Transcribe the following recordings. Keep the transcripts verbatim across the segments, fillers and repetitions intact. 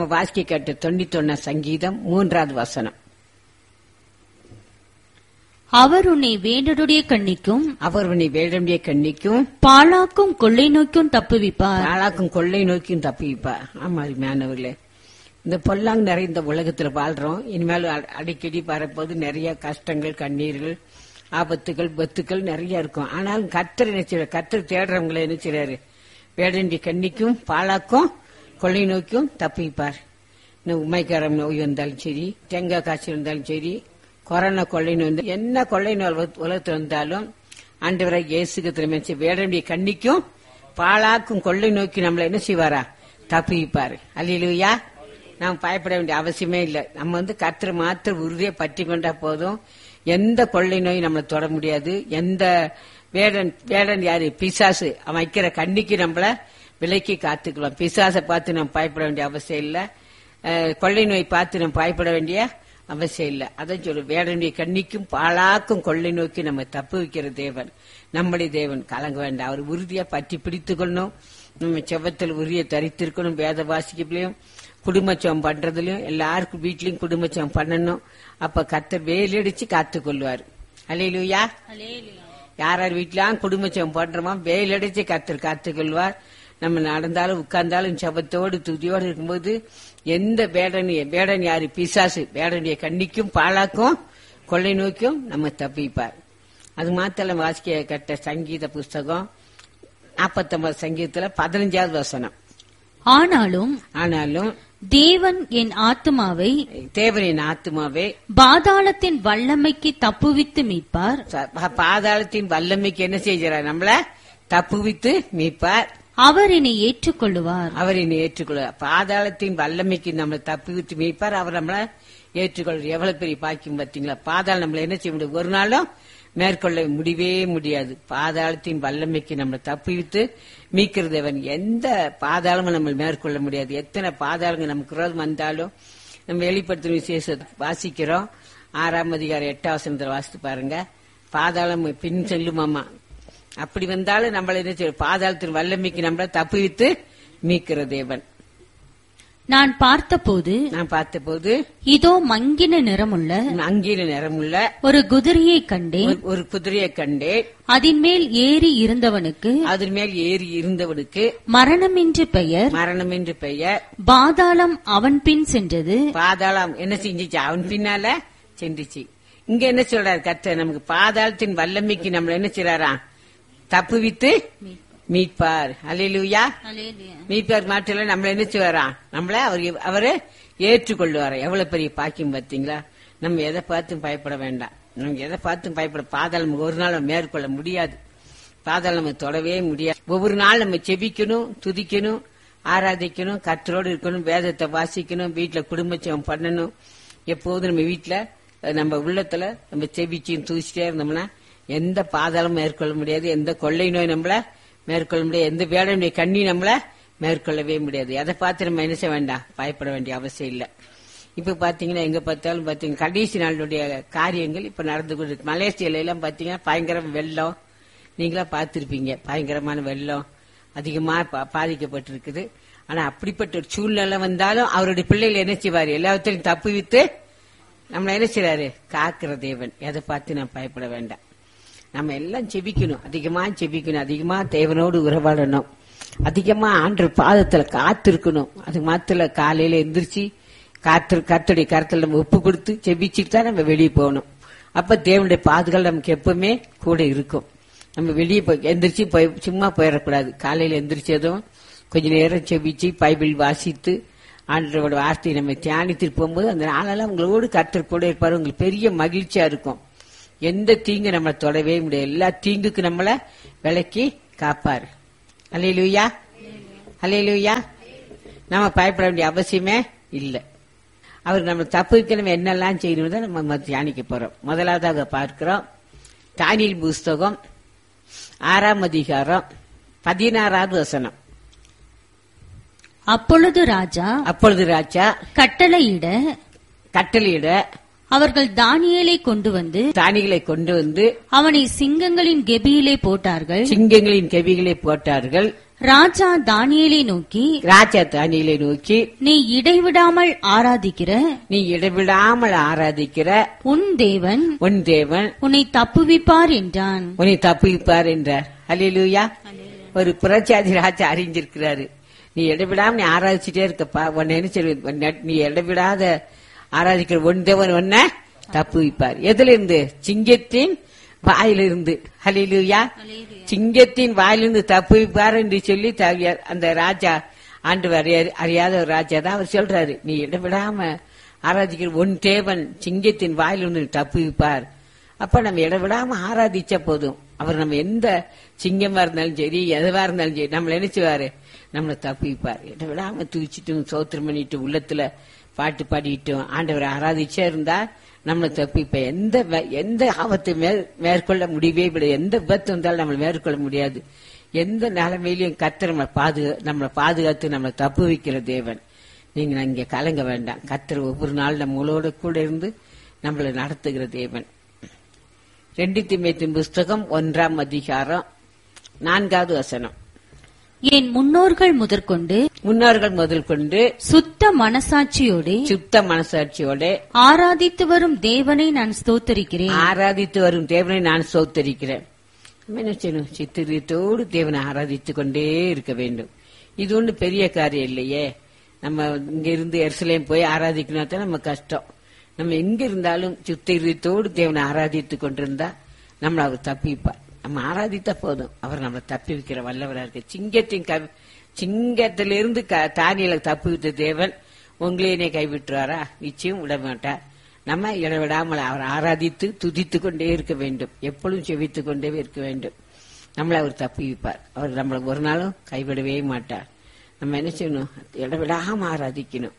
நம்ம வாசிக்க கேட்ட தொண்ணூத்தி ஒன்னா சங்கீதம் மூன்றாவது வசனம். அவர் உன்னை வேண்டருடைய கண்ணிக்கும் அவர் உன்னை வேடனுடைய கண்ணிக்கும் பாழாக்கும் கொள்ளை நோக்கியும் தப்புவிப்பார். பாழாக்கும் கொள்ளை நோக்கியும் தப்புவிப்பார். ஆமா மேனவர்களே, இந்த பொல்லாங் நிறைந்த உலகத்துல வாழ்றோம். இனிமேல் அடிக்கடி வரப்போது நிறைய கஷ்டங்கள், கண்ணீர்கள், ஆபத்துகள், பத்துக்கள் நிறைய இருக்கும். ஆனாலும் கர்த்தர் நினைச்சாரு, கர்த்தர் தேடுறவங்களை நினைச்சாரு, வேடனுடைய கண்ணிக்கும் பாழாக்கும் கொள்ளை நோக்கியும் தப்புவிப்பார். இந்த உமைக்காரம் நோய் வந்தாலும் சரி, தேங்காய் காய்ச்சல் வந்தாலும் சரி, கொரோனா கொள்ளை நோய், என்ன கொள்ளை நோய் உலகத்தில் வந்தாலும் ஆண்டவரை இயேசுக்கு திரும்ப வேடனுடைய கண்ணிக்கும் பாழாக்கும் கொள்ளை நோக்கி நம்மள என்ன செய்வாரா? தப்புவிப்பாரு. அல்லேலூயா. நாம் பயப்பட வேண்டிய அவசியமே இல்லை. நம்ம வந்து கர்த்தரை மாத்திர உறுதியை பற்றி கொண்டா போதும். எந்த கொள்ளை நோய் நம்மளை தொட முடியாது. எந்த வேடன் வேடன் யாரு? பிசாசு. அவன் வைக்கிற கண்ணிக்கு நம்மள விலைக்கு காத்துக்கலாம். பிசாசை பார்த்து நம்ம பயப்பட வேண்டிய அவசியம் இல்லை. கொள்ளை நோய் பார்த்து நம்ம பயப்பட வேண்டிய அவசியம் இல்லை. அதான் சொல்லு, வேடனுடைய கண்ணிக்கும் பாழாக்கும் கொள்ளை நோக்கி நம்ம தப்பு வைக்கிற தேவன் நம்முடைய தேவன். கலங்க வேண்டாம். அவர் உறுதியா பற்றி பிடித்துக் கொள்ளணும். நம்ம செவத்தில் உரிய தரித்திருக்கணும். வேத வாசிக்கலையும் குடும்பச்சம் பண்றதுலயும் எல்லாருக்கும் வீட்லயும் குடும்பச்சம் பண்ணணும். அப்ப கர்த்தர் வேலடிச்சு காத்து கொள்வார். அல்லேலூயா. யார் யார் வீட்லாம் குடும்பச்சம் பண்றோமோ வேலடிச்சு கர்த்தர் காத்து கொள்வார். நம்ம நடந்தாலும் உட்கார்ந்தாலும் செபத்தோடு துதியோடு இருக்கும்போது எந்த வேடன் வேடன் யாரு? பிசாசு. வேடனுடைய கண்ணிக்கும் பாழாக்கும் கொள்ளை நோக்கியும் நம்ம தப்பிப்பார். அது மாத்திரம் வாசிக்க கட்ட சங்கீத புஸ்தகம் நாற்பத்தி ஒன்பது சங்கீதத்துல பதினஞ்சாவது வசனம். ஆனாலும் ஆனாலும் தேவன் என் ஆத்துமாவை தேவன் என் ஆத்துமாவை பாதாளத்தின் வல்லமைக்கு தப்புவித்து மீட்பார். பாதாளத்தின் வல்லமைக்கு என்ன செய்கிறார்? நம்மள தப்புவித்து மீட்பார். அவர் என்னை ஏற்றுக்கொள்ளுவார். அவர் என்னை ஏற்றுக்கொள்வார். பாதாளத்தின் வல்லமைக்கு நம்மளை தப்புவித்து மீட்பார். அவர் நம்மள ஏற்றுக்கொள்வார். எவ்வளவு பெரிய பாக்கியம் பார்த்தீங்களா? பாதாளம் நம்மள என்ன செய்ய முடியும்? ஒரு நாளும் மேற்கொள்ள முடியவே முடியாது. பாதாளத்தின் வல்லமைக்கு நம்மளை தப்புவித்து மீட்கிற தேவன். எந்த பாதாளமும் நம்ம மேற்கொள்ள முடியாது. எத்தனை பாதாளங்கள் நமக்கு விரோதம் வந்தாலும் நம்ம வெளிப்படுத்தும் விசேஷத்தை வாசிக்கிறோம். ஆறாம் அதிகாரம் எட்டாம் வசனத்துல வாசித்து பாருங்க. பாதாளம் பின் செல்லுமாமா. அப்படி வந்தாலும் நம்மள என்ன பாதாளத்தின் வல்லமைக்கு நம்மள தப்புவித்து மீட்கிற தேவன். நான் பார்த்தபோது நான் பார்த்தபோது இதோ மங்கின நிறமுள்ள அங்கின நிறமுள்ள ஒரு குதிரையை கண்டேன். ஒரு குதிரையை கண்டேன். அதன் மேல் ஏறி இருந்தவனுக்கு அதன் மேல் ஏறி இருந்தவனுக்கு மரணம் என்று பெயர். மரணம் என்று பெயர். பாதாளம் அவன் பின் சென்றது. பாதாளம் என்ன செஞ்சிச்சு? அவன் பின்னால சென்றுச்சு. இங்க என்ன சொல்றாரு கர்த்தர்? நமக்கு பாதாளத்தின் வல்லமைக்கு நம்மள என்ன செய்றாரா? தப்புவித்து மீட்பார். அல்லேலூயா. மீட்பார் மாற்றல நம்மள என்ன செய்வாரா? நம்மள அவர் அவரு ஏற்றுக்கொள்வாரா? எவ்வளவு பெரிய பாக்கியம் பார்த்தீங்களா? நம்ம எதை பார்த்தும் பயப்பட வேண்டாம். நம்ம எதை பார்த்தும் பயப்பட பாதாளம் ஒரு நாள் நம்ம மேற்கொள்ள முடியாது. பாதாளம் நம்ம தொடவே முடியாது. ஒவ்வொரு நாள் நம்ம செபிக்கணும், துதிக்கணும், ஆராதிக்கணும், கர்த்தரோடு இருக்கணும், வேதத்தை வாசிக்கணும், வீட்டுல குடும்பச்சம் பண்ணணும். எப்போதும் நம்ம வீட்டுல நம்ம உள்ளத்துல நம்ம செபிச்சும் தூசிட்டே இருந்தோம்னா எந்த பாதாளமும் மேற்கொள்ள முடியாது. எந்த கொள்ளை நோய் நம்மள மேற்கொள்ள முடியாது. எந்த வேடனுடைய கண்ணி நம்மள மேற்கொள்ளவே முடியாது. அதை பார்த்து நம்ம என்ன செய்ய வேண்டாம்? பயப்பட வேண்டிய அவசியம் இல்லை. இப்ப பாத்தீங்கன்னா எங்க பார்த்தாலும் பாத்தீங்கன்னா கடைசி நாளுடைய காரியங்கள் இப்ப நடந்து கொண்டு மலேசியால எல்லாம் பாத்தீங்கன்னா பயங்கர வெள்ளம். நீங்களா பார்த்திருப்பீங்க. பயங்கரமான வெள்ளம் அதிகமா பாதிக்கப்பட்டிருக்குது. ஆனா அப்படிப்பட்ட ஒரு சூழ்நிலை வந்தாலும் அவருடைய பிள்ளைகள் என்ன செய்வாரு? எல்லாத்தையும் தப்பு வித்து நம்மள என்ன செய்றாரு? காக்கிற தேவன். எதை பார்த்து நம்ம பயப்பட வேண்டாம். நம்ம எல்லாம் செபிக்கணும், அதிகமா செபிக்கணும், அதிகமா தேவனோடு உறவாடணும், அதிகமா ஆண்டு பாதத்துல காத்திருக்கணும். அது மாத்திர காலையில எந்திரிச்சு காத்து கர்த்தருடைய கருத்துல நம்ம ஒப்பு கொடுத்து செபிச்சுட்டு தான் நம்ம வெளியே போகணும். அப்ப தேவனுடைய பாதுகாப்பு நமக்கு எப்பவுமே கூட இருக்கும். நம்ம வெளியே போய் எந்திரிச்சு போய் சும்மா போயிடக்கூடாது. காலையில எந்திரிச்சதும் கொஞ்ச நேரம் செபிச்சு பைபிள் வாசித்து ஆண்டவரோட வார்த்தையை நம்ம தியானித்துட்டு போகும்போது அந்த நாளெல்லாம் உங்களோடு கர்த்தர் கூட இருப்பாரு. உங்களுக்கு பெரிய மகிழ்ச்சியா இருக்கும். எந்த தீங்கு நம்மளை தொடவே முடியாது. எல்லா தீங்குக்கு நம்மள விலக்கி காப்பாரு. அல்லேலூயா, அல்லேலூயா. நம்ம பயப்பட வேண்டிய அவசியமே இல்லை. அவர் நம்ம தப்புக்கு நம்ம என்னெல்லாம் செய்யணும் தான் நம்ம தியானிக்க போறோம். முதலாவதாக பார்க்கிறோம் தானியேல் புஸ்தகம் ஆறாம் அதிகாரம் பதினாறாவது வசனம். அப்பொழுது ராஜா அப்பொழுது ராஜா கட்டளையிட கட்டளையிட அவர்கள் தானியேலை கொண்டு வந்து தானியேலை கொண்டு வந்து அவனை சிங்கங்களின் கெபியிலே போட்டார்கள். சிங்கங்களின் கெபியிலே போட்டார்கள். ராஜா தானியேலை நோக்கி ராஜா தானியேலை நோக்கி நீ இடைவிடாமல் ஆராதிக்கிற நீ இடைவிடாமல் ஆராதிக்கிற உன் தேவன் உன் தேவன் உன்னை தப்புவிப்பார் என்றான். உன்னை தப்புவிப்பார் என்றார். அல்லேலூயா. ஒரு புறச்சாதி ராஜா அறிஞ்சிருக்கிறாரு. நீ இடைவிடாம நீ ஆராதிச்சுட்டே இருக்கப்பா, உன்னை என்ன சொல்லு, நீ இடைவிடாத ஆராதிக்கிற உன் தேவன் உன்னை தப்புவிப்பார். எதுல இருந்து? சிங்கத்தின் வாயிலிருந்து. அல்லேலூயா. சிங்கத்தின் வாயிலிருந்து தப்புவிப்பார் என்று சொல்லி அந்த ராஜா, ஆண்டவர் அறியாத ஒரு ராஜா தான் அவர் சொல்றாரு, நீ இடவிடாம ஆராதிக்கிற உன் தேவன் சிங்கத்தின் வாயிலிருந்து தப்புவிப்பார். அப்ப நம்ம இடவிடாம ஆராதிச்ச போதும் அவர் நம்ம எந்த சிங்கமா இருந்தாலும் சரி, எதுவா இருந்தாலும் சரி, நம்மள நினைச்சுவாரு, நம்மளை தப்புவிப்பார். இடவிடாம தூச்சிட்டும் சோத்திரம் பண்ணிட்டு உள்ளத்துல பாட்டு பாடிட்டும் ஆண்டவரை ஆராதிச்சா இருந்தா நம்மளை தப்பிப்ப எந்த எந்த ஆபத்து மேற்கொள்ள முடியவே விட, எந்த விபத்து வந்தாலும் நம்மளை மேற்கொள்ள முடியாது. எந்த நிலைமையிலையும் கர்த்தர் நம்மளை பாது நம்மளை பாதுகாத்து நம்மளை தப்பு வைக்கிற தேவன். நீங்க இங்க கலங்க வேண்டாம். கர்த்தர் ஒவ்வொரு நாள் நம்மளோட கூட இருந்து நம்மளை நடத்துகிற தேவன். ரெண்டு தீமோத்தேயு புஸ்தகம் ஒன்றாம் அதிகாரம் நான்காவது வசனம். என் முன்னோர்கள் முதற்கொண்டு முன்னோர்கள் முதல் கொண்டு சுத்த மனசாட்சியோட சுத்த மனசாட்சியோட ஆராதித்து வரும் தேவனை நான் ஸ்தோத்தரிக்கிறேன். ஆராதித்து வரும் தேவனை நான் ஸ்தோத்தரிக்கிறேன். என்ன செய்யணும்? சித்திரத்தோடு தேவனை ஆராதித்துக் கொண்டே இருக்க வேண்டும். இது ஒண்ணு பெரிய காரியம் இல்லையே. நம்ம இங்க இருந்து எருசலேம் போய் ஆராதிக்கணும் தான் நம்ம கஷ்டம். நம்ம எங்க இருந்தாலும் சித்திரத்தோடு தேவனை ஆராதித்துக் கொண்டிருந்தா நம்மள அவர் தப்பிப்பார். நம்ம ஆராதித்தா போதும், அவர் நம்மளை தப்பி வைக்கிற வல்லவரா இருக்கு. சிங்கத்தின் சிங்கத்திலிருந்து தானியலை தப்பி வைத்த தேவன் உங்களையே கைவிட்டுவாரா? நிச்சயம் விட மாட்டார். நம்ம இடவிடாமல் அவர் ஆராதித்து துதித்து கொண்டே இருக்க வேண்டும். எப்பொழுதும் செவித்துக் கொண்டே இருக்க வேண்டும். நம்மளை அவர் தப்பி வைப்பார். அவர் நம்மளை ஒரு நாளும் கைவிடவே மாட்டார். நம்ம என்ன செய்யணும்? இடவிடாம ஆராதிக்கணும்.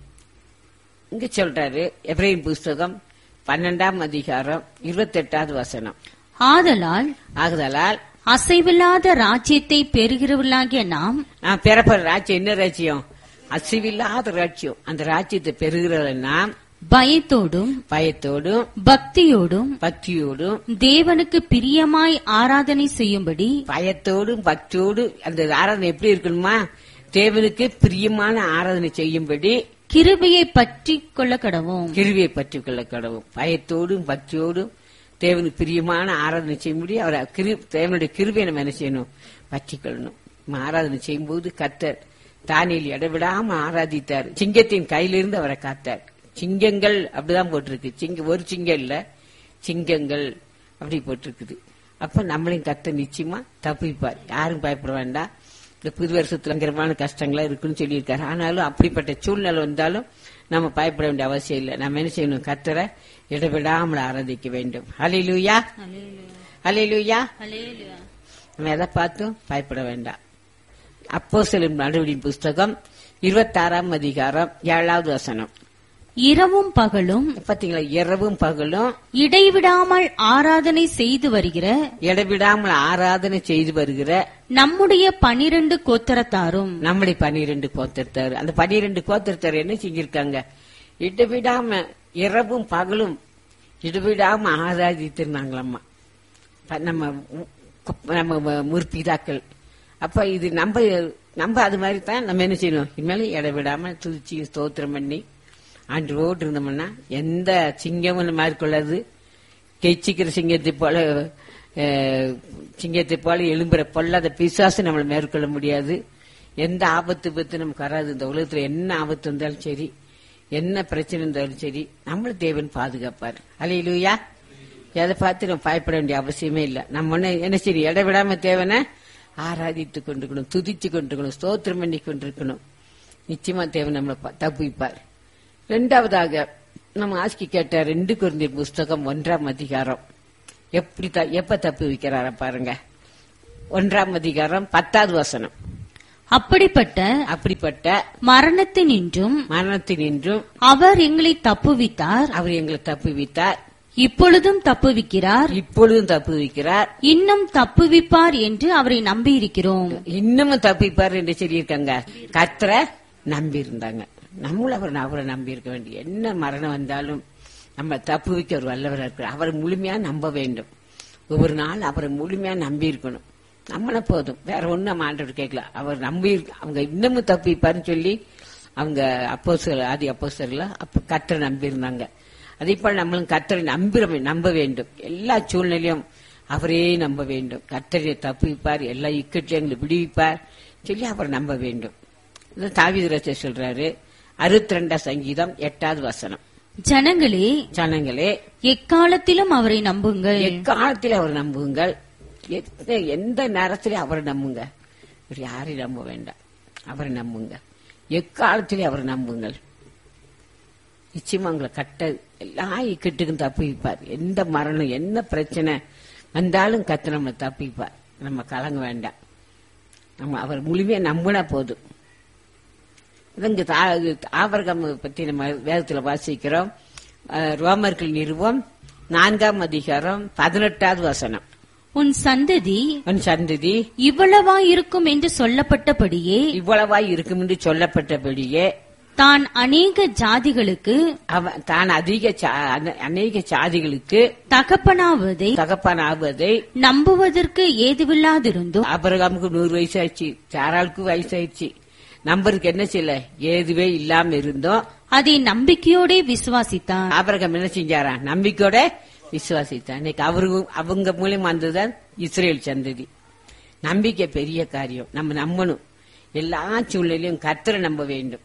இங்க சொல்றாரு எபிரேயர் புஸ்தகம் பன்னெண்டாம் அதிகாரம் இருபத்தி எட்டாவது வசனம். ஆதலால் ஆகுதலால் அசைவில்லாத ராஜ்யத்தை பெறுகிறவர்களாகிய நாம் நான் பெறப்படுற ராஜ்யம் என்ன ராஜ்யம்? அசைவில்லாத ராஜ்யம். அந்த ராஜ்யத்தை பெறுகிறவர்கள் நாம் பயத்தோடும் பயத்தோடும் பக்தியோடும் பக்தியோடும் தேவனுக்கு பிரியமாய் ஆராதனை செய்யும்படி பயத்தோடும் பக்தியோடு அந்த ஆராதனை எப்படி இருக்கணுமா? தேவனுக்கு பிரியமான ஆராதனை செய்யும்படி கிருபையை பற்றி கொள்ள கடவும் கிருபையை பற்றி கொள்ள கடவும். பயத்தோடும் பக்தியோடும் தேவனுக்கு பிரியமான ஆராதனை செய்யும்படி அவர் தேவனுடைய கிருபையை நம்ம என்ன செய்யணும்? பற்றி கொள்ளணும். ஆராதனை செய்யும்போது கர்த்தர் தானியேல் இடைவிடாம ஆராதித்தார். சிங்கத்தின் கையிலிருந்து அவரை காத்தார். சிங்கங்கள் அப்படிதான் போட்டிருக்கு. சிங்க ஒரு சிங்கம் இல்ல, சிங்கங்கள் அப்படி போட்டிருக்குது. அப்ப நம்மளையும் கர்த்தர் நிச்சயமா தப்பிப்பார். யாரும் பயப்பட வேண்டாம். இந்த புது வருஷத்துல பயங்கரமான கஷ்டங்களா இருக்குன்னு சொல்லியிருக்காரு. ஆனாலும் அப்படிப்பட்ட சூழ்நிலை வந்தாலும் நம்ம பயப்பட வேண்டிய அவசியம் இல்லை. நம்ம என்ன செய்யணும்? கர்த்தரை இடைவிடாமல் ஆராதிக்க வேண்டும். ஹல்லேலூயா, ஹல்லேலூயா. நம்ம எதை பார்த்தும் பயப்பட வேண்டாம். அப்போஸ்தலர் நடவடிக்கையின் புஸ்தகம் இருபத்தி ஆறாம் அதிகாரம் ஏழாவது வசனம். இரவும் பகலும் பாத்தீங்களா? இரவும் பகலும் இடைவிடாமல் ஆராதனை செய்து வருகிற இடைவிடாமல் ஆராதனை செய்து வருகிற நம்முடைய பனிரெண்டு கோத்திரத்தாரும் நம்முடைய பனிரெண்டு கோத்திரத்தாரு. அந்த பனிரெண்டு கோத்திரத்தார் என்ன செஞ்சிருக்காங்க? இடைவிடாம இரவும் பகலும் இடைவிடாம ஆராதித்திருந்தாங்களாம்மா நம்ம நம்ம முற்பிதாக்கள். அப்ப இது நம்ம நம்ம அது மாதிரி தான் நம்ம என்ன செய்யணும்? இனிமேலும் இடைவிடாம துதிச்சு ஸ்தோத்திரம் பண்ணி ஆண்டோடு இருந்தோம்னா எந்த சிங்கமும் மேற்கொள்ளாது. கெச்சிக்கிற சிங்கத்தை போல சிங்கத்தை போல எழும்புற பொல்லாத பிசாசு நம்மளை மேற்கொள்ள முடியாது. எந்த ஆபத்து பத்து நமக்கு வராது. இந்த உலகத்துல என்ன ஆபத்து வந்தாலும் சரி, என்ன பிரச்சனை இருந்தாலும் சரி, நம்மள தேவன் பாதுகாப்பார். அல்லேலூயா. எதை பார்த்து நம்ம பயப்பட வேண்டிய அவசியமே இல்லை. நம்ம என்ன சரி இடைவிடாம தேவனை ஆராதித்து கொண்டிருக்கணும், துதிச்சு கொண்டிருக்கணும், ஸ்தோத்திரம் பண்ணி கொண்டிருக்கணும். நிச்சயமா தேவன் நம்மளை தப்புவிப்பார். இரண்டாவதாக நம்ம ஆஸ்கி கேட்ட ரெண்டு கொரிந்தியர் புஸ்தகம் ஒன்றாம் அதிகாரம் எப்படி எப்ப தப்பு வைக்கிறார பாருங்க. ஒன்றாம் அதிகாரம் பத்தாவது வசனம். அப்படிப்பட்ட அப்படிப்பட்ட மரணத்தினின்றும் மரணத்தினின்றும் அவர் எங்களை தப்புவித்தார். அவர் எங்களை தப்புவித்தார். இப்பொழுதும் தப்புவிக்கிறார். இப்பொழுதும் தப்புவிக்கிறார். இன்னும் தப்புவிப்பார் என்று அவரை நம்பி இருக்கிறோம். இன்னமும் தப்புவிப்பார் என்று சொல்லியிருக்காங்க. கர்த்தரை நம்பி இருந்தாங்க. நம்மளும் அவர் அவரை நம்பி இருக்க வேண்டிய என்ன மரணம் வந்தாலும் நம்ம தப்பு வைக்க ஒரு வல்லவராக இருக்கிறார். அவரை முழுமையா நம்ப வேண்டும். ஒவ்வொரு நாள் அவரை முழுமையா நம்பி இருக்கணும். நம்மள போதும், வேற ஒண்ணு நம்ம ஆண்டவர் கேட்கல. அவர் நம்பி அவங்க இன்னமும் தப்பிப்பாருன்னு சொல்லி அவங்க அப்போஸ்தலர் ஆதி அப்போஸ்தலர்ல அப்ப கர்த்தரை நம்பி இருந்தாங்க. அதே போல நம்மளும் கர்த்தரை நம்பி நம்ப வேண்டும். எல்லா சூழ்நிலையும் அவரே நம்ப வேண்டும். கர்த்தரை தப்பிப்பார், எல்லா இக்கட்டிலும் எங்களை விடுவிப்பார் சொல்லி அவரை நம்ப வேண்டும். தாவீது ராஜா சொல்றாரு, அறுபத்தி ரெண்டாம் சங்கீதம் எட்டாவது வசனம், ஜனங்களே ஜனங்களே எக்காலத்திலும் அவரை நம்புங்கள். எக்காலத்தில் அவர் நம்புங்கள். எந்த- எந்த நேரத்திலே அவரை நம்புங்க. வேற யாரையும் நம்ப வேண்டாம், அவரை நம்புங்க. எக்காலத்திலே அவரை நம்புங்கள். நிச்சயமா உங்களை கட்ட எல்லா இக்கட்டுக்கும் தப்பிப்பார். எந்த மரணம் என்ன பிரச்சனை வந்தாலும் கத்து நம்மளை தப்பிப்பார். நம்ம கலங்க வேண்டாம், நம்ம அவர் முழுமையா நம்பினா போதும். இங்க ஆபரகாம் பத்தி நம்ம வேதத்துல வாசிக்கிறோம். அஹ், ரோமர்கள் நிறுவம் நான்காம் அதிகாரம் பதினெட்டாவது வசனம், உன் சந்ததி உன் சந்ததி இவ்வளவா இருக்கும் என்று சொல்லப்பட்டபடியே இவ்வளவாய் இருக்கும் என்று சொல்லப்பட்டபடியே தான் அநேக ஜாதிகளுக்கு அவன் தான் அதிக சா- அன- அநேக சாதிகளுக்கு தகப்பனாவதை தகப்பனாவதை நம்புவதற்கு ஏதுவில்லாதிருந்தும் ஆபிரகாமுக்கு நூறு வயசு ஆயிடுச்சு, சாராளுக்கு வயசாயிடுச்சு, நம்பருக்கு என்ன செய்யல ஏதுவே இல்லாம இருந்தோம். அதை நம்பிக்கையோடே விசுவாசித்தான். ஆபிரகாம் என்ன செஞ்சாரா? நம்பிக்கையோட விசுவாசித்தான். இன்னைக்கு அவருக்கு அவங்க மூலியமா வந்ததுதான் இஸ்ரேல் சந்ததி. நம்பிக்கை பெரிய காரியம். நம்ம நம்பணும். எல்லா சூழ்நிலையும் கர்த்தரை நம்ப வேண்டும்.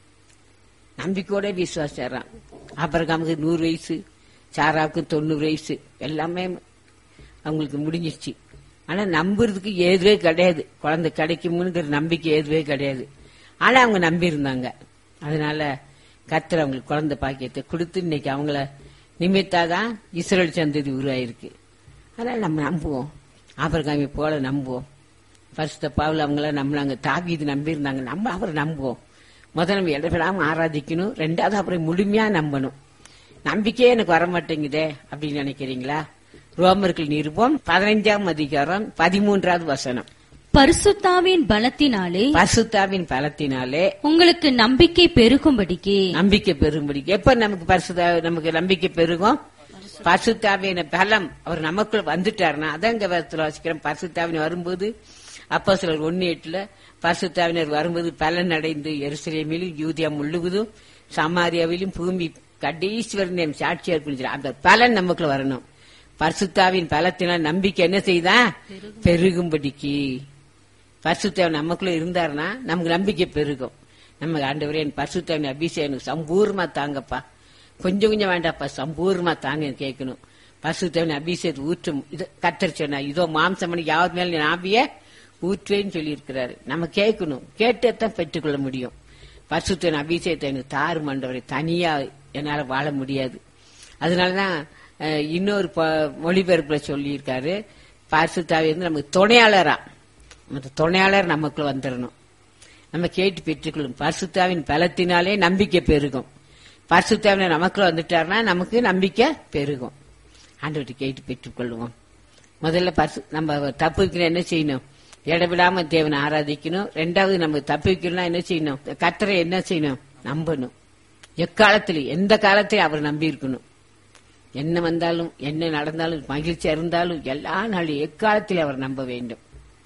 நம்பிக்கையோட விசுவாசிச்சாராம். ஆபிரகாமுக்கு நூறு வயசு, சாராவுக்கு தொண்ணூறு வயசு, எல்லாமே அவங்களுக்கு முடிஞ்சிருச்சு. ஆனா நம்புறதுக்கு ஏதுவே கிடையாது. குழந்தை கிடைக்கும்ங்கிற நம்பிக்கை ஏதுவே கிடையாது. ஆனா அவங்க நம்பி இருந்தாங்க. அதனால கர்த்தர் அவங்களுக்கு குழந்தை பாக்கியத்தை கொடுத்து இன்னைக்கு அவங்கள நிமித்தாதான் இஸ்ரேல் சந்ததி உருவாயிருக்கு. அதனால நம்ம நம்புவோம், ஆபிரகாமை போல நம்புவோம். பரிசுத்த பவுல் அவங்கள நம்பினாங்க, தாவீது நம்பி இருந்தாங்க. நம்ம அவரை நம்புவோம். முதல்ல நம்ம இடப்படாம ஆராதிக்கணும், ரெண்டாவது அப்புறம் முழுமையா நம்பணும். நம்பிக்கையே எனக்கு வரமாட்டேங்குதே அப்படின்னு நினைக்கிறீங்களா? ரோமர்கள் நிருபம் பதினைஞ்சாம் அதிகாரம் பதிமூன்றாவது வசனம், பரிசுத்தாவின் பலத்தினாலே பரிசுத்தாவின் பலத்தினாலே உங்களுக்கு நம்பிக்கை பெருகும்படிக்கு நம்பிக்கை பெருகும்படி. எப்ப நமக்கு பரிசுத்தா நமக்கு நம்பிக்கை பெருகும்? பரிசுத்தாவின் பலம் அவர் நமக்குள்ள வந்துட்டாருன்னா, அதான் இங்க வேதத்துல வாசிக்கிறோம். பரிசுத்தாவின் வரும்போது அப்போ சிலர் ஒன்னு எட்டுல பரிசுத்தாவினர் வரும்போது பலன் அடைந்து எருசலேமிலும் யூதியா முழுவதும் சமாரியாவிலும் பூமி கடைசி வரை சாட்சியா இருக்கு. அந்த பலன் நமக்குள்ள வரணும். பரிசுத்தாவின் பலத்தினால் நம்பிக்கை என்ன செய்தா? பெருகும்படிக்கு. பரிசுத்தாவின் நமக்குள்ள இருந்தாருன்னா நமக்கு நம்பிக்கை பெருகும். நமக்கு ஆண்டவரே என் பரிசுத்தாவின் அபிஷேகம் சம்பூர்ணமா தாங்கப்பா, கொஞ்சம் கொஞ்சம் வேண்டாப்பா, சம்பூர்ணமா தாங்க கேட்கணும். பரிசுத்தாவின் அபிஷேகத்தை ஊற்றும். இது கர்த்தர் சொன்னா, இதோ மாம்சமணி யார் மேல ஆவிய ஊற்றுவேன்னு சொல்லி இருக்கிறாரு. நம்ம கேட்கணும், கேட்டதான் பெற்றுக்கொள்ள முடியும். பரிசுத்தாவின் அபிஷேகத்தை எனக்கு தாரும் ஆண்டவரே, தனியா என்னால வாழ முடியாது. அதனாலதான் அஹ், இன்னொரு ப- மொழிபெயர்ப்புல சொல்லி இருக்காரு, பரிசுத்தாவி வந்து நமக்கு துணையாளரா, அந்த துணையாளர் நமக்குள்ள வந்துடணும். நம்ம கேட்டு பெற்றுக்கொள்ளும். பரிசுத்தாவின் பலத்தினாலே நம்பிக்கை பெருகும். பரிசுத்தாவின நமக்குள்ள வந்துட்டாருன்னா நமக்கு நம்பிக்கை பெருகும். ஆண்டவர்கிட்ட கேட்டு பெற்றுக்கொள்வோம். முதல்ல பரிசு நம்ம தப்புக்கு என்ன செய்யணும்? இடவிடாம தேவனை ஆராதிக்கணும். ரெண்டாவது நம்ம தப்பிக்கணும்னா என்ன செய்யணும்? கர்த்தரை என்ன செய்யணும்? நம்பணும். எக்காலத்திலும் எந்த காலத்திலும் அவர் நம்பி இருக்கணும். என்ன வந்தாலும் என்ன நடந்தாலும் மகிழ்ச்சியா இருந்தாலும் எல்லா நாளும் எக்காலத்திலும் அவர் நம்ப வேண்டும்.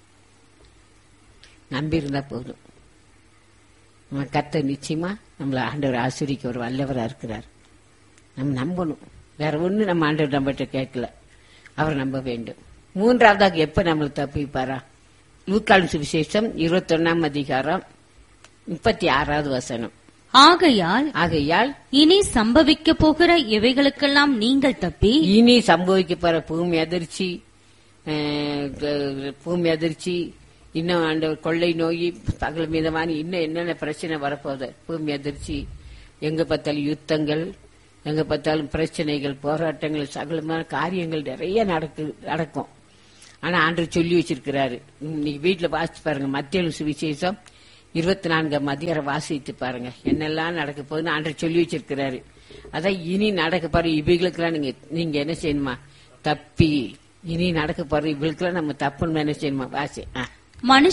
நம்பி இருந்தா போதும். நம்ம கர்த்தர் நிச்சயமா நம்மள ஆண்டவர் ஆசிரிக்க ஒரு வல்லவரா இருக்கிறார். நம்ம நம்பணும். வேற ஒண்ணு நம்ம ஆண்டவர் நம்மகிட்ட கேட்கல, அவர் நம்ப வேண்டும். மூன்றாவதாக எப்ப நம்மளுக்கு தப்பிப்பாரா? லூக்காவின் சுவிசேஷம் இருபத்தி ஒன்னாம் அதிகாரம் முப்பத்தி ஆறாவது வசனம், ஆகையால் ஆகையால் இனி சம்பவிக்க போகிற இவைகளுக்கெல்லாம் நீங்கள் தப்பி இனி சம்பவிக்க போற பூமி அதிர்ச்சி, அஹ், பூமி அதிர்ச்சி, இன்னும் ஆண்டவர் கொள்ளை நோய், பகல மீதமான இன்னும் என்னென்ன பிரச்சனை வரப்போகுது, பூமி அதிர்ச்சி, எங்க பார்த்தாலும் யுத்தங்கள், எங்க பார்த்தாலும் பிரச்சனைகள், போராட்டங்கள், சகலமான காரியங்கள் நிறைய நடக்கு நடக்கும். ஆனா ஆண்டவர் சொல்லி வச்சிருக்கிறாரு. இன்னைக்கு வீட்டுல வாசிச்சு பாருங்க, மத்திய சுவிசேஷம் இருபத்தி நான்காம் அதிகாரம் வாசித்து பாருங்க, என்னெல்லாம் நடக்க போகுதுன்னு ஆண்டவர் சொல்லி வச்சிருக்கிறாரு. அதான் இனி நடக்க போற இவைகளுக்கெல்லாம் நீங்க நீங்க என்ன செய்யணுமா? தப்பி இனி நடக்க போற இவங்களுக்கெல்லாம் நம்ம தப்புன்னு என்ன செய்யணுமா? வாசி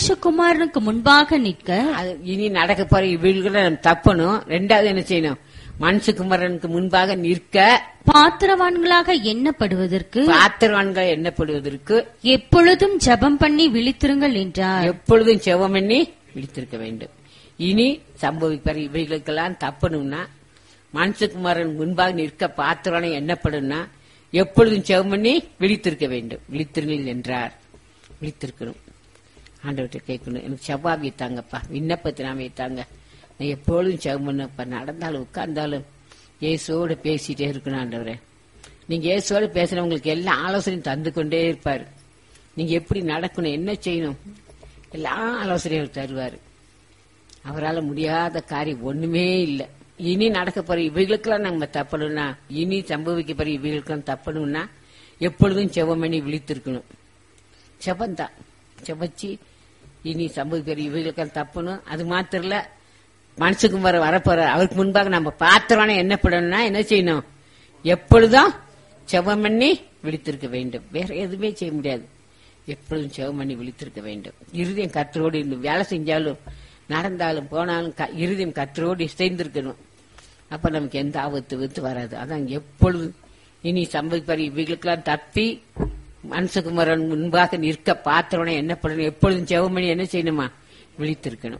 மனுஷகுமாரனுக்கு முன்பாக நிற்க அது இனி நடக்க போற இவங்களுக்கு நம்ம தப்பணும். ரெண்டாவது என்ன செய்யணும்? மனுஷகுமாரனுக்கு முன்பாக நிற்க பாத்திரவான்களாக எண்ணப்படுவதற்கு பாத்திரவான்கள் எண்ணப்படுவதற்கு எப்பொழுதும் ஜெபம் பண்ணி விழித்திருங்கள் என்றார். எப்பொழுதும் செவம் பண்ணி விழித்திருக்க வேண்டும். இனி சம்பவிப்பார் இவைகளுக்கெல்லாம் தப்பணும்னா மனுஷகுமாரன் முன்பாக நிற்க பாத்திரவானை எண்ணப்படும்னா எப்பொழுதும் செவம் பண்ணி விழித்திருக்க வேண்டும். விழித்திருங்கள் என்றார். விழித்திருக்கணும். ஆண்டவர்கிட்ட கேட்கணும், எனக்கு செவ்வாய் தாங்கப்பா, விண்ணப்பத்தினாமே தாங்க, நான் எப்பொழுதும் செவம் பண்ணப்பா, நடந்தாலும் உட்கார்ந்தாலும் இயேசுவோடு பேசிட்டே இருக்கணும். ஆண்டவரே, நீங்க இயேசுவோடு பேசுறவங்களுக்கு எல்லா ஆலோசனையும் தந்து கொண்டே இருப்பாரு. நீங்க எப்படி நடக்கணும், என்ன செய்யணும், எல்லா ஆலோசனையும் தருவாரு. அவரால் முடியாத காரியம் ஒண்ணுமே இல்லை. இனி நடக்க போற இவைகளுக்கெல்லாம் நம்ம தப்பணும்னா, இனி சம்பவிக்க போற இவைகளுக்கெல்லாம் தப்பணும்னா எப்பொழுதும் செவம் பண்ணி விழித்திருக்கணும். செவந்தான் செவச்சி இனி சம்பவிக்கிற இவைகளுக்கெல்லாம் தப்பணும். அது மாத்திரம் இல்ல, மனுஷகுமார் வரப்போற அவருக்கு முன்பாக நம்ம பாத்திரவான என்ன பண்ணணும்னா என்ன செய்யணும், எப்பொழுதும் செவம் பண்ணி விழித்திருக்க வேண்டும். வேற எதுவுமே செய்ய முடியாது. எப்பொழுதும் செவம் பண்ணி விழித்திருக்க வேண்டும். இருதயம் கர்த்தரோடு இருந்து வேலை செஞ்சாலும் நடந்தாலும் போனாலும் இருதயம் கர்த்தரோடு இசைந்திருக்கணும். அப்ப நமக்கு எந்த ஆபத்து வித்து வராது. அதான் எப்பொழுது இனி சம்பவிப்பார் இவைகளுக்கெல்லாம் தப்பி மனுஷகுமாரன் முன்பாக நிற்க பாத்திரவனை என்ன பண்ணணும், எப்பொழுதும் செவமணி என்ன செய்யணுமா, விழித்திருக்கணும்.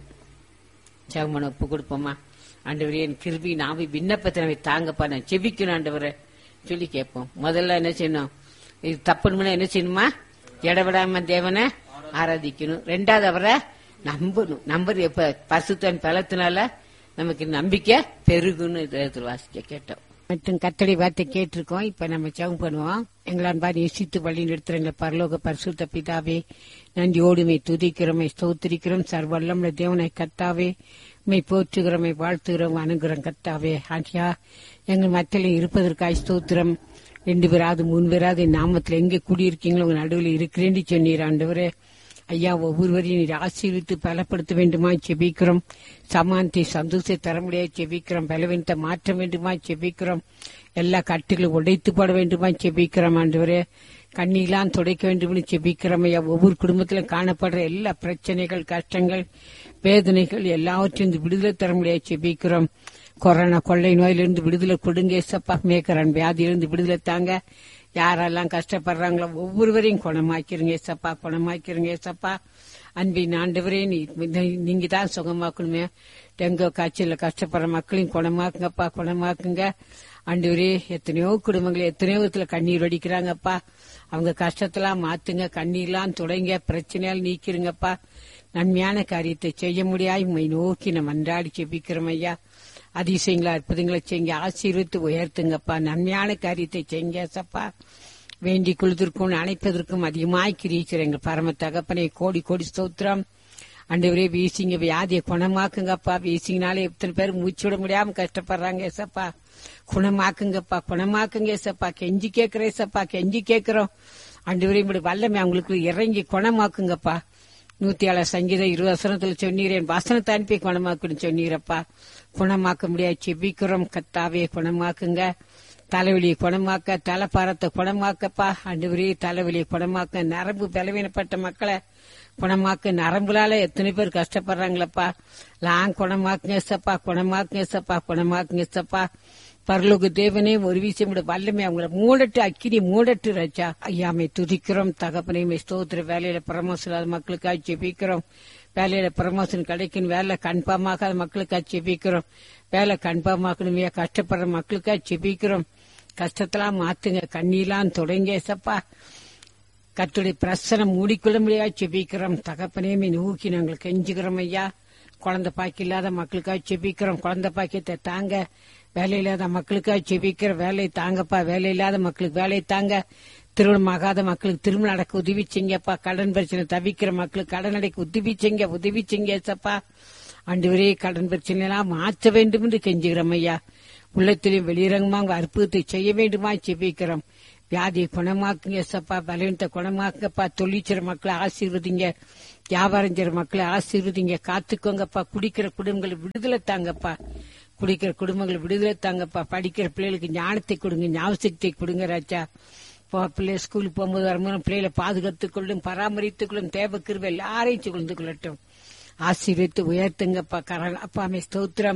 செவமனை ஒப்பு கொடுப்போமா. ஆண்டவரே, என் கிருபி நாவி விண்ணப்பத்தினவை தாங்கப்பா, நான் செபிக்கணும் ஆண்டவரை சொல்லி கேட்போம். முதல்ல என்ன செய்யணும், இது தப்புன்னு என்ன செய்யணுமா, இடவிடாம தேவனை ஆராதிக்கணும். ரெண்டாவது அவரை நம்பணும். நம்பர் எப்ப பசுத்தன் பலத்தினால நமக்கு நம்பிக்கை பெருகுன்னு இதில் வாசிக்க கேட்டோம். மற்றும் கத்தடி வார்த்தை கேட்டிருக்கோம். இப்ப நம்ம ஜெபம் பண்ணுவோம். எங்களான் பாதி யோசித்து வழி நிறுத்துற எங்களை பரலோக பரிசுத்த பிதாவே, நன்றியோடுமை துதிக்கிறோமை ஸ்தோத்திரிக்கிறோம். சர்வல்லமுள்ள தேவனை கர்த்தாவே, மை போற்றுகிறோமை வாழ்த்துகிறோம் அணுகிறோம் கர்த்தாவே. ஆண்டியா, எங்கள் மத்தியில் இருப்பதற்காக ஸ்தோத்திரம். ரெண்டு பேராது மூணு பேராது நாமத்தில் எங்கே குடியிருக்கீங்களோ உங்க நடுவில் இருக்கிறேன்னு சொன்னீர் ஆண்டவரே. ஐயா, ஒவ்வொருவரையும் நீர் ஆசீர்வித்து பலப்படுத்த வேண்டுமா செபிக்கிறோம். சமானத்தை சந்தோஷத்தை தர முடியாது செபிக்கிறோம். பலவீனத்தை மாற்ற வேண்டுமா செபிக்கிறோம். எல்லா கட்டுகளும் உடைத்து போட வேண்டுமா செபிக்கிறோம் ஆண்டவரே. கண்ணீலாம் துடைக்க வேண்டும் செபிக்கிறோம் ஐயா. ஒவ்வொரு குடும்பத்திலும் காணப்படுற எல்லா பிரச்சனைகள், கஷ்டங்கள், வேதனைகள் எல்லாவற்றையும் விடுதலை தர முடியாது செபிக்கிறோம். கொரோனா கொள்ளை நோயிலிருந்து விடுதலை கொடுங்க ஏசப்பா. மேக்கரன் வியாதியிலிருந்து விடுதலை தாங்க. யாரெல்லாம் கஷ்டப்படுறாங்களோ ஒவ்வொருவரையும் குணமாக்கிறீங்க ஏசப்பா, குணமாக்கிறீங்க ஏசப்பா. அன்பின் ஆண்டவரே, நீங்க தான் சுகமாக்கணுமே. டெங்கு காய்ச்சல கஷ்டப்படுற மக்களையும் குணமாக்குங்கப்பா, குணமாக்குங்க ஆண்டவரே. எத்தனையோ குடும்பங்கள் எத்தனையோ விதத்துல கண்ணீர் வடிக்கிறாங்கப்பா. அவங்க கஷ்டத்தெல்லாம் மாத்துங்க, கண்ணீர்லாம் தொடங்க, பிரச்சனையால் நீக்கிருங்கப்பா. நன்மையான காரியத்தை செய்ய முடியாது உண்மை நோக்கி நம்ம அன்றாடி செபிக்கிறோம் ஐயா. அதிசயங்களா அற்புதங்களை செய்ய ஆசீர்வித்து உயர்த்துங்கப்பா. நன்மையான காரியத்தை செய்ய சப்பா. வேண்டி கொள்வதற்கும் அணைப்பதற்கும் அதிகமாய் கிரீச்சர் எங்கள் பரம தகப்பனை கோடி கோடி ஸ்தோத்திரம். ஆண்டவரே, வீசிங்க வியாதியை குணமாக்குங்கப்பா. வீசிங்கனாலே எத்தனை பேர் மூச்சு விட முடியாம கஷ்டப்படுறாங்க ஏசப்பா. குணமாக்குங்கப்பா, குணமாக்குங்க ஏசப்பா. கெஞ்சி கேட்கிறேன் ஏசப்பா, கெஞ்சி கேட்கிறோம் ஆண்டவரே. இப்படி வல்லமை அவங்களுக்கு இறங்கி குணமாக்குங்கப்பா. நூத்தி ஏழு சங்கீதம் இருபது வசனத்துல சொன்னீரேன், வசனத்தை அனுப்பி குணமாக்குன்னு சொன்னீரப்பா. குணமாக்க முடியாது செபிக்கிறோம் கத்தாவே, குணமாக்குங்க. தலைவலியை குணமாக்க, தலைப்பாரத்தை குணமாக்கப்பா ஆண்டவரே. தலைவலியை குணமாக்க, நரம்பு பலவீனப்பட்ட மக்களை குணமாக்க, நரம்புலால எத்தனை பேர் கஷ்டப்படுறாங்களப்பா. லாங் குணமாக்குங்க சப்பா, குணமாக்குங்க சப்பா, குணமாக்குங்க சப்பா. பரலோக தேவனே, ஒரு விஷயம் வல்லமை அவங்களை மூடட்டு, அக்கினி மூடட்டு ராஜா. ஐயாமை துதிக்கிறோம் தகப்பனையுமே ஸ்தோத்திர. வேலையில பிரமோஷன் இல்லாத மக்களுக்காக ஜெபிக்கிறோம். வேலையில பிரமோஷன் கிடைக்கணும், வேலை கன்ஃபார்மாகாத மக்களுக்காக ஜெபிக்கிறோம். வேலை கன்ஃபார்மாக்கணும், கஷ்டப்படுற மக்களுக்காக ஜெபிக்கிறோம். கஷ்டத்தெல்லாம் மாத்துங்க, கண்ணீலாம் தொடங்க சப்பா. கர்த்தருடைய பிரசனம் மூடிக்கொள்ள முடியாது ஜெபிக்கிறோம் தகப்பனையுமே நோக்கி நாங்கள் கெஞ்சுக்கிறோம் ஐயா. குழந்தை பாக்கி இல்லாத மக்களுக்காக ஜெபிக்கிறோம், குழந்தை பாக்கியத்தை தாங்க. வேலை இல்லாத மக்களுக்காக ஜெபிக்கிற, வேலை தாங்கப்பா. வேலை இல்லாத மக்களுக்கு வேலை தாங்க. திருமணம் ஆகாத மக்களுக்கு திருமணம் நடக்க உதவி செய்யப்பா. கடன் பிரச்சனை தவிக்கிற மக்களுக்கு கடன் அடைக்க உதவி செய்ய உதவி செய்யப்பா. ஆண்டவரே, கடன் பிரச்சனை எல்லாம் மாற்ற வேண்டும் என்று கெஞ்சுகிறோம் ஐயா. உள்ளத்திலும் வெளியிறங்கமாக அற்புதத்தை செய்ய வேண்டுமா ஜெபிக்கிறோம். வியாதியை குணமாக்குங்க சப்பா. பலவீனத்தை குணமாக்குங்கப்பா. தொழிற்சிற மக்களை ஆசீர்வதிங்க, வியாபாரம் செய்யற மக்களை ஆசீர்வதிங்க, காத்துக்கோங்கப்பா. குடிக்கிற குடும்பங்களை விடுதலை தாங்கப்பா. குடிக்கிற குடும்பங்களை விடுதலை தாங்கப்பா. படிக்கிற பிள்ளைகளுக்கு ஞானத்தை கொடுங்க, ஞாபகத்தை கொடுங்க ராஜா. பிள்ளை ஸ்கூலுக்கு போகும்போது வரும்போது பிள்ளைகளை பாதுகாத்துக் கொள்ளும், பராமரித்துக் கொள்ளும். தேவ கிருபை எல்லாரையும் கொண்டு கொள்ளட்டும். ஆசீர்வித்து உயர்த்துங்கப்பா. அப்பாமே ஸ்தோத்திரம்.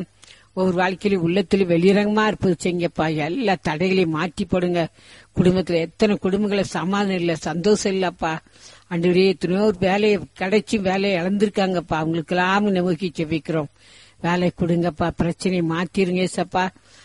ஒவ்வொரு வாழ்க்கையிலும் உள்ளத்திலும் வெளிரங்கமா இருப்பது செய்யுங்கப்பா. எல்லா தடைகளையும் மாற்றி போடுங்க. குடும்பத்துல எத்தனை குடும்பங்களை சமாதானம் இல்ல, சந்தோஷம் இல்லப்பா. ஆண்டவரே, எத்தனையோ ஒரு வேலையை கிடைச்சி வேலையை இழந்திருக்காங்கப்பா. அவங்களுக்கு எல்லாம் நோக்கி ஜெபிக்கிறோம். வேலை கொடுங்கப்பா, பிரச்சனையை மாத்திருங்க ஏசப்பா.